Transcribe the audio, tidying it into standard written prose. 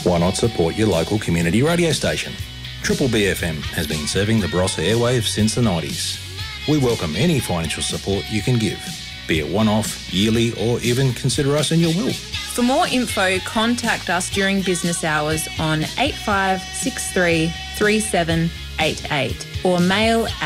Why not support your local community radio station? Triple BFM has been serving the Barossa airwaves since the 90s. We welcome any financial support you can give, be it one-off, yearly, or even consider us in your will. For more info, contact us during business hours on 8563 3788 or mail at